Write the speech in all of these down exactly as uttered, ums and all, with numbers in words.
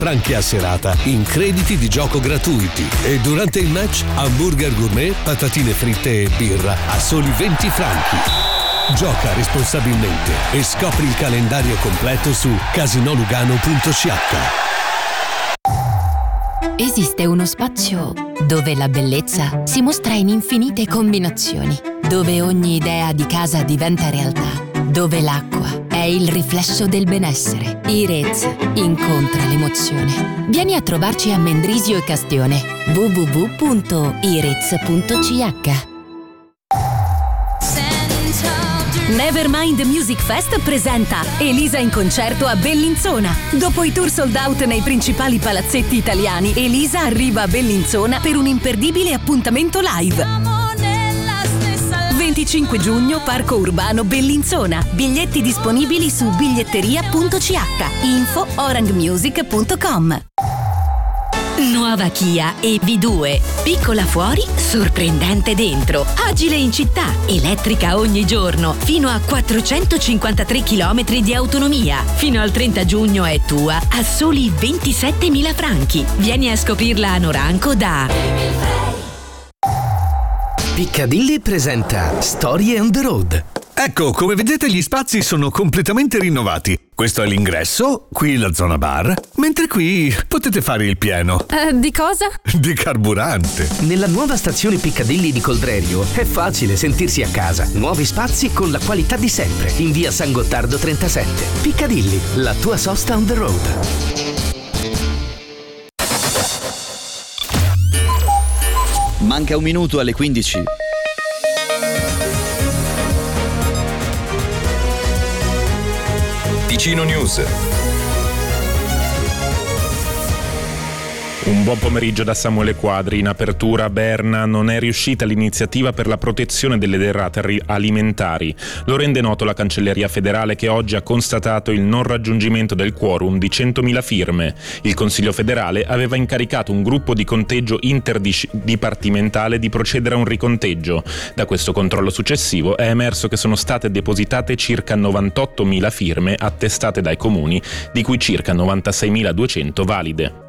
franchi a serata in crediti di gioco gratuiti. E durante il match, hamburger gourmet, patatine fritte e birra a soli venti franchi. Gioca responsabilmente e scopri il calendario completo su casinolugano punto c h. Esiste uno spazio dove la bellezza si mostra in infinite combinazioni, dove ogni idea di casa diventa realtà, dove l'acqua è il riflesso del benessere. Irez incontra l'emozione. Vieni a trovarci a Mendrisio e Castione. w w w punto irez punto c h. Nevermind Music Fest presenta Elisa in concerto a Bellinzona. Dopo i tour sold out nei principali palazzetti italiani, Elisa arriva a Bellinzona per un imperdibile appuntamento live. venticinque giugno, Parco Urbano Bellinzona. Biglietti disponibili su biglietteria punto c h. Info orangmusic punto com. Nuova Kia E V due. Piccola fuori, sorprendente dentro. Agile in città, elettrica ogni giorno. Fino a quattrocentocinquantatré chilometri di autonomia. Fino al trenta giugno è tua a soli ventisettemila franchi. Vieni a scoprirla a Noranco da Piccadilly presenta Storie on the Road. Ecco, come vedete gli spazi sono completamente rinnovati. Questo è l'ingresso, qui la zona bar, mentre qui potete fare il pieno. Eh, di cosa? Di carburante. Nella nuova stazione Piccadilly di Coldrerio è facile sentirsi a casa. Nuovi spazi con la qualità di sempre. In via San Gottardo trentasette. Piccadilly, la tua sosta on the road. Manca un minuto alle quindici. Ticino News. Un buon pomeriggio da Samuele Quadri. In apertura a Berna non è riuscita l'iniziativa per la protezione delle derrate alimentari. Lo rende noto la Cancelleria federale, che oggi ha constatato il non raggiungimento del quorum di centomila firme. Il Consiglio federale aveva incaricato un gruppo di conteggio interdipartimentale di procedere a un riconteggio. Da questo controllo successivo è emerso che sono state depositate circa novantottomila firme attestate dai comuni, di cui circa novantaseimiladuecento valide.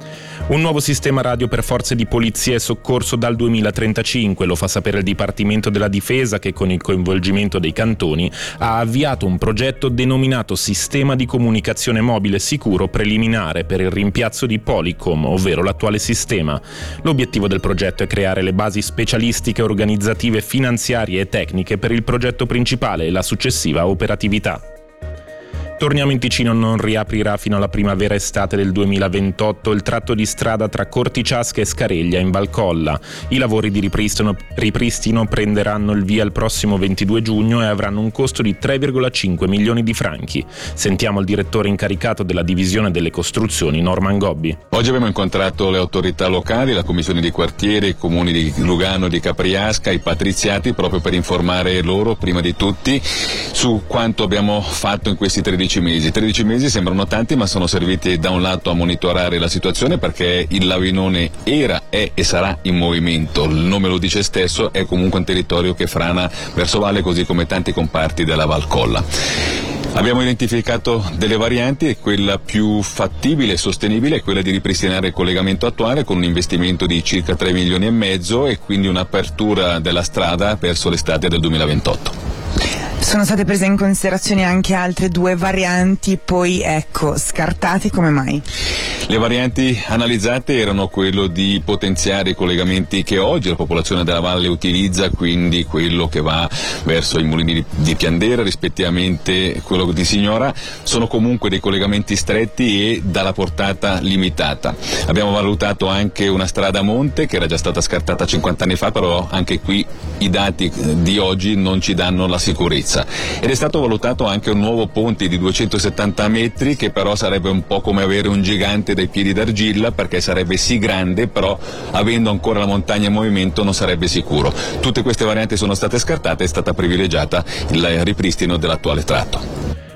Un nuovo sistema radio per forze di polizia e soccorso dal duemilatrentacinque, lo fa sapere il Dipartimento della Difesa, che con il coinvolgimento dei cantoni ha avviato un progetto denominato Sistema di Comunicazione Mobile Sicuro Preliminare per il rimpiazzo di Polycom, ovvero l'attuale sistema. L'obiettivo del progetto è creare le basi specialistiche, organizzative, finanziarie e tecniche per il progetto principale e la successiva operatività. Torniamo in Ticino. Non riaprirà fino alla primavera-estate del duemilaventotto il tratto di strada tra Corticiasca e Scareglia in Valcolla. I lavori di ripristino, ripristino prenderanno il via il prossimo ventidue giugno e avranno un costo di tre virgola cinque milioni di franchi. Sentiamo il direttore incaricato della divisione delle costruzioni, Norman Gobbi. Oggi abbiamo incontrato le autorità locali, la commissione di quartiere, i comuni di Lugano e di Capriasca, i patriziati, proprio per informare loro, prima di tutti, su quanto abbiamo fatto in questi tredici mesi. tredici mesi sembrano tanti, ma sono serviti da un lato a monitorare la situazione, perché il Lavinone era, è e sarà in movimento. Il nome lo dice stesso, è comunque un territorio che frana verso valle, così come tanti comparti della Valcolla. Abbiamo identificato delle varianti e quella più fattibile e sostenibile è quella di ripristinare il collegamento attuale con un investimento di circa tre milioni e mezzo e quindi un'apertura della strada verso l'estate del duemilaventotto. Sono state prese in considerazione anche altre due varianti, poi ecco, scartate come mai? Le varianti analizzate erano quello di potenziare i collegamenti che oggi la popolazione della valle utilizza, quindi quello che va verso i mulini di Piandera, rispettivamente quello di Signora. Sono comunque dei collegamenti stretti e dalla portata limitata. Abbiamo valutato anche una strada a monte che era già stata scartata cinquanta anni fa, però anche qui i dati di oggi non ci danno la sicurezza. Ed è stato valutato anche un nuovo ponte di duecentosettanta metri, che però sarebbe un po' come avere un gigante dai piedi d'argilla, perché sarebbe sì grande, però avendo ancora la montagna in movimento non sarebbe sicuro. Tutte queste varianti sono state scartate, è stata privilegiata il ripristino dell'attuale tratto.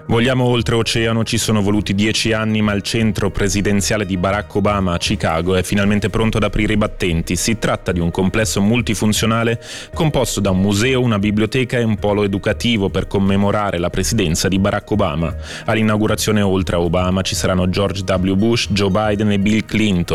Vogliamo oltreoceano, ci sono voluti dieci anni, ma il centro presidenziale di Barack Obama a Chicago è finalmente pronto ad aprire i battenti. Si tratta di un complesso multifunzionale composto da un museo, una biblioteca e un polo educativo per commemorare la presidenza di Barack Obama. All'inaugurazione, oltre a Obama, ci saranno George W. Bush, Joe Biden e Bill Clinton.